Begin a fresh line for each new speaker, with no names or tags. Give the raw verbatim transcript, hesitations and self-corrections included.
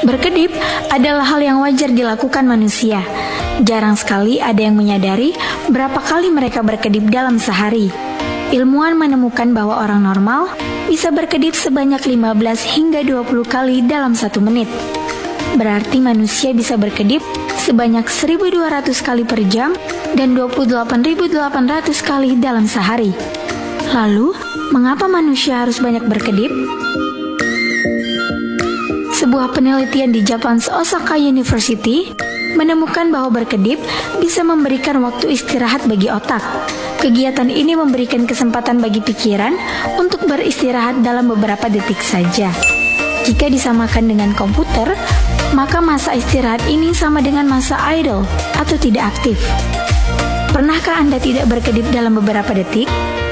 Berkedip adalah hal yang wajar dilakukan manusia. Jarang sekali ada yang menyadari berapa kali mereka berkedip dalam sehari. Ilmuwan menemukan bahwa orang normal bisa berkedip sebanyak lima belas hingga dua puluh kali dalam satu menit. Berarti manusia bisa berkedip sebanyak seribu dua ratus kali per jam dan dua puluh delapan ribu delapan ratus kali dalam sehari. Lalu, mengapa manusia harus banyak berkedip? Sebuah penelitian di Japan's Osaka University menemukan bahwa berkedip bisa memberikan waktu istirahat bagi otak. Kegiatan ini memberikan kesempatan bagi pikiran untuk beristirahat dalam beberapa detik saja. Jika disamakan dengan komputer, maka masa istirahat ini sama dengan masa idle atau tidak aktif. Pernahkah Anda tidak berkedip dalam beberapa detik?